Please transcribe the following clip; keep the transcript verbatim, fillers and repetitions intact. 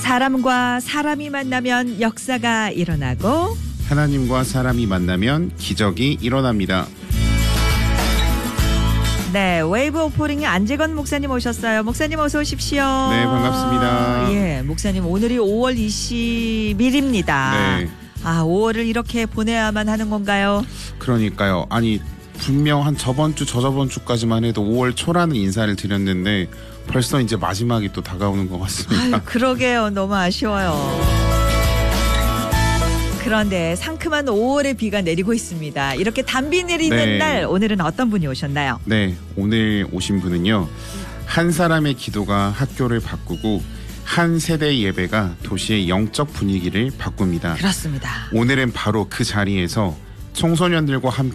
사람과 사람이 만나면 역사가 일어나고 하나님과 사람이 만나면 기적이 일어납니다. 네, 웨이브 오포링의 안재건 목사님 오셨어요. 목사님 어서 오십시오. 네, 반갑습니다. 예, 목사님 오늘이 오월 이십일입니다. 네. 아, 오월을 이렇게 보내야만 하는 건가요? 그러니까요. 아니 분명 한 저번 주 저저번 주까지만 해도 오월 초라는 인사를 드렸는데 벌써 이제 마지막이 또 다가오는 것 같습니다. 아유, 그러게요. 너무 아쉬워요. 그런데 상큼한 오월의 비가 내리고 있습니다. 이렇게 단비 내리는 네. 날 오늘은 어떤 분이 오셨나요? 네, 오늘 오신 분은요. 한 사람의 기도가 학교를 바꾸고 한 세대의 예배가 도시의 영적 분위기를 바꿉니다. 그렇습니다. 오늘은 바로 그 자리에서 청소년들과 함께